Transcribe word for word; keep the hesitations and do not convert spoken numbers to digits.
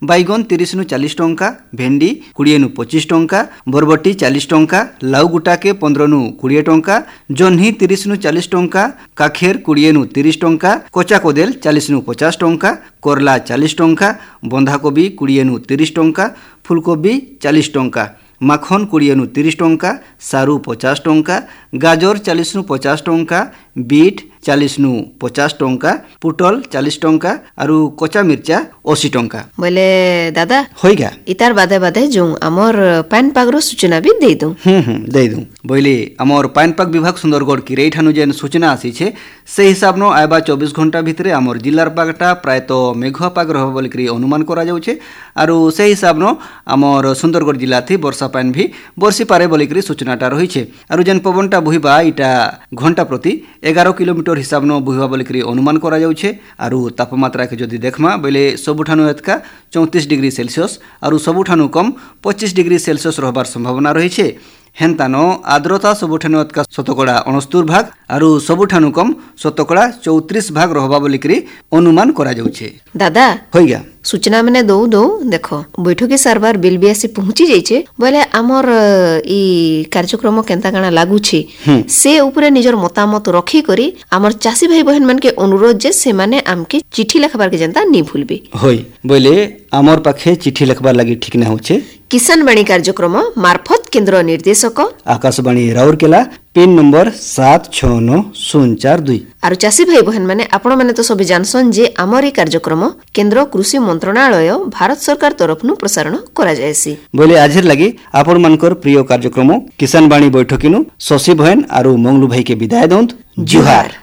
बैगन तीस नु चालीस टंका, भेंडी बीस नु पच्चीस टंका, बरबटी चालीस टंका, लाउ गुटाके पंद्रह नु बीस टंका, जह्नी तीस नु चालीस टंका, काखेर बीस नु तीस टंका, कचा कोदेल चालीस नु पचास टंका, करला चालीस टंका, बंधाकोबी बीस नु तीस टंका, फुलकोबी चालीस टंका, माखन बीस नु तीस टंका, सारू पचास टंका, गाजर चालीस नु पचास टंका, बीट चालीस नु पचास टंका, पुटल चालीस टंका आरु कच्चा मिर्चा अस्सी टंका। बोले दादा होइगा इतार बादे बादे जो हमर पान पागरो सूचना भी दे दू। हम्म हम्म दे दू। बोले हमर पान पाग विभाग सुंदरगढ़ की रेठानु जेन सूचना आसी छे से हिसाब न आइबा चौबीस घंटा भितरे हमर जिल्लार पागटा प्रायतः मेघुआ पाग रहबो बोली अनुमान करा जाउ छे आरु से हिसाब न हमर सुंदरगढ़ जिल्ला थी वर्षा पान भी बरसी पारे बोली सूचनाटा रही छे आरु जेन पवनटा बुहिबा इटा घंटा प्रति एगारह किलोमीटर हिसाब न बुहिबा बोली अनुमान करा जाउ छे आरु तापमात्रा के जदि देखमा बेले सबुठानु एतका चौंतीस डिग्री सेल्सियस आरु सबुठानु कम पच्चीस डिग्री सेल्सियस रहबार संभावना रही छे। हेन्तानो आर्द्रता सबुठानु एतका शतकड़ा उनहत्तर भाग आरु सबुठानु कम शतकड़ा चौतीस भाग रहबा बोली अनुमान करा जाउ छे। दादा होइगा सूचना मैंने दो दो देखो बैठकी सारबार बिल भी आसी पहुंची जाइछे बोले आमर ई कार्यक्रम केनता काना लागू छी से ऊपर निजर मतामत रखी करी आमर चासी भाई बहन मन के अनुरोध जे से माने आमके चिट्ठी लिखबार के जनता नी भूलबे होई बोले आमर पाखे चिट्ठी लिखबार लागि ठीक ना होछे। किसान बाणी कार्यक्रम मार्फत केंद्र निर्देशक आकाशवाणी राउरकेला पिन नंबर सात छह नौ शून्य चार दुई आरु चासी भाई बहन माने आपण माने तो सब जानसन जे आमर ई कार्यक्रम केंद्र कृषि मंत्रालय भारत सरकार तरफ नु प्रसारण करा जायसी। बोले आजर लगी आपण मानकर प्रिय कार्यक्रम किसान बाणी बैठकीनु शशि बहन आरु मंगलू भाई के विदाय दउंत जुहार।